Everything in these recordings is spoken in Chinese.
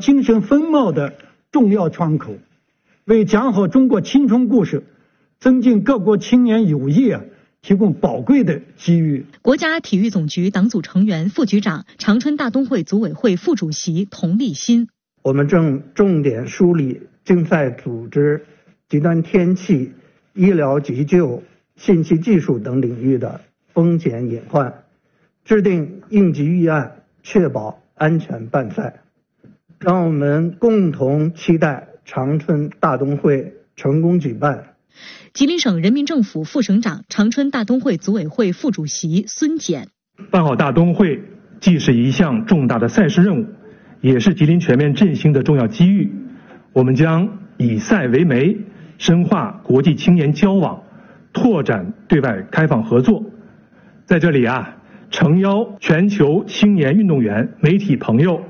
精神风貌的重要窗口，为讲好中国青春故事，增进各国青年友谊提供宝贵的机遇。 国家体育总局党组成员、副局长、长春大冬会组委会副主席童立新： 我们正重点梳理竞赛组织、极端天气、医疗急救、信息技术等领域的风险隐患，制定应急预案，确保安全办赛。让我们共同期待长春大冬会成功举办。 吉林省人民政府副省长、长春大冬会组委会副主席孙坚： 办好大冬会既是一项重大的赛事任务，也是吉林全面振兴的重要机遇。我们将以赛为媒，深化国际青年交往，拓展对外开放合作。在这里诚邀全球青年运动员、媒体朋友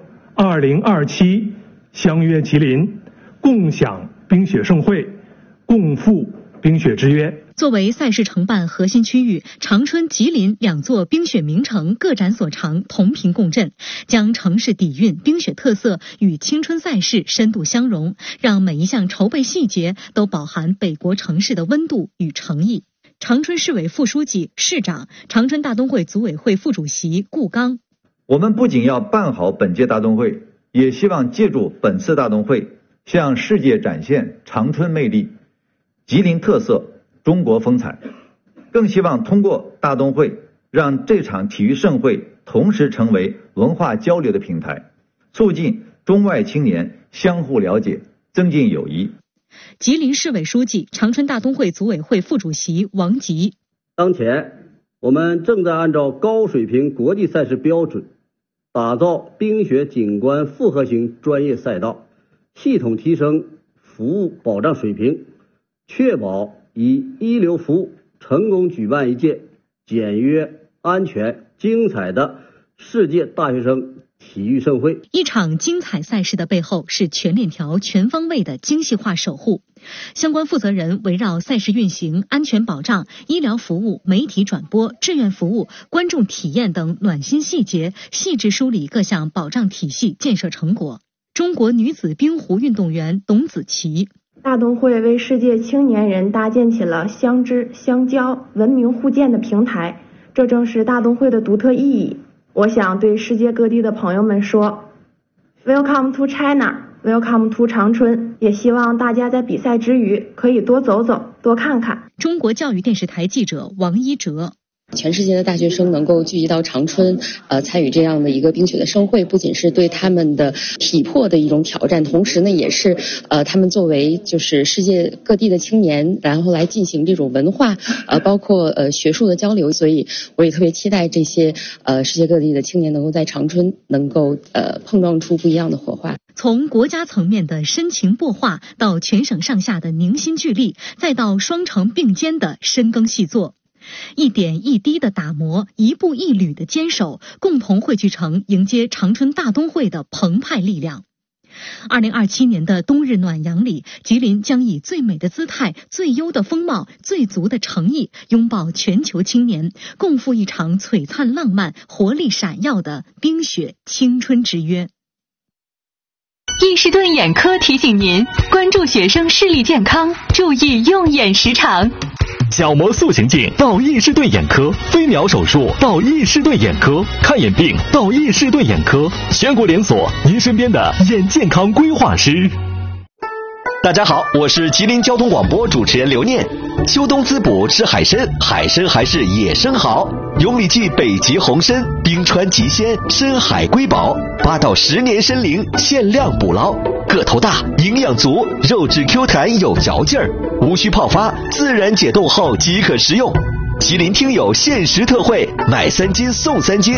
2027相约吉林，共享冰雪盛会，共赴冰雪之约。 作为赛事承办核心区域，长春、吉林两座冰雪名城各展所长，同频共振，将城市底蕴、冰雪特色与青春赛事深度相融，让每一项筹备细节都饱含北国城市的温度与诚意。长春市委副书记、市长、长春大冬会组委会副主席顾刚： 我们不仅要办好本届大冬会，也希望借助本次大冬会向世界展现长春魅力、吉林特色、中国风采，更希望通过大冬会让这场体育盛会同时成为文化交流的平台，促进中外青年相互了解，增进友谊。 吉林市委书记、长春大冬会组委会副主席王吉： 当前我们正在按照高水平国际赛事标准，打造冰雪景观复合型专业赛道，系统提升服务保障水平，确保以一流服务成功举办一届简约、安全、精彩的世界大学生体育盛会。 一场精彩赛事的背后是全链条、全方位的精细化守护。相关负责人围绕赛事运行、安全保障、医疗服务、媒体转播、志愿服务、观众体验等暖心细节，细致梳理各项保障体系建设成果。中国女子冰壶运动员董子琪： 大冬会为世界青年人搭建起了相知、相交、文明互鉴的平台，这正是大冬会的独特意义。我想对世界各地的朋友们说 Welcome to China, Welcome to 长春，也希望大家在比赛之余可以多走走，多看看。 中国教育电视台记者王一哲： 全世界的大学生能够聚集到长春，参与这样的一个冰雪的盛会，不仅是对他们的体魄的一种挑战，同时呢，也是他们作为就是世界各地的青年，然后来进行这种文化包括学术的交流。所以我也特别期待这些世界各地的青年能够在长春能够碰撞出不一样的火花。 从国家层面的深情擘画，到全省上下的凝心聚力，再到双城并肩的深耕细作。一点一滴的打磨，一步一履的坚守，共同汇聚成迎接长春大冬会的澎湃力量。2027年的冬日暖阳里，吉林将以最美的姿态、最优的风貌、最足的诚意，拥抱全球青年，共赴一场璀璨浪漫、活力闪耀的冰雪青春之约。 伊士顿眼科提醒您关注学生视力健康，注意用眼时长。 角膜塑形镜到伊士顿眼科，飞秒手术到伊士顿眼科，看眼病到伊士顿眼科，全国连锁，您身边的眼健康规划师。 大家好，我是吉林交通广播主持人刘念。秋冬滋补吃海参，海参还是野生好。永里记北极红参，冰川极鲜，深海瑰宝，8到10年参龄，限量捕捞，个头大，营养足，肉质 Q 弹有嚼劲儿，无需泡发，自然解冻后即可食用。吉林听友限时特惠，买3斤送3斤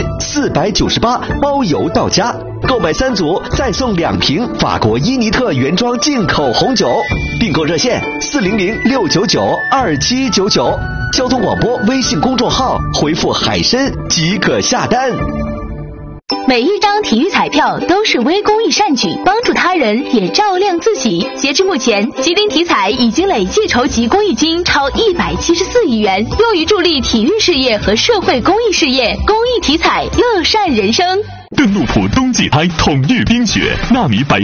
，498包邮到家。购买3组再送2瓶法国伊尼特原装进口红酒。订购热线400-699-2799，交通广播微信公众号回复海参即可下单。 每一张体育彩票都是微公益善举，帮助他人也照亮自己。截至目前，吉林体彩已经累计筹集公益金超174亿元，用于助力体育事业和社会公益事业。公益体彩，乐善人生。 登陆普冬季胎统御冰雪，纳米百